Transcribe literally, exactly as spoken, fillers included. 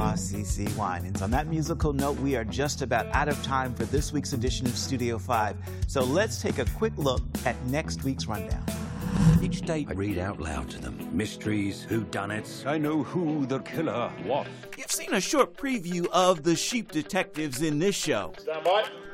Grandma CeCe Winans. On that musical note, we are just about out of time for this week's edition of Studio five. So let's take a quick look at next week's rundown. Each day, I read out loud to them. Mysteries, whodunits. I know who the killer was. You've seen a short preview of the Sheep Detectives in this show. Stand by.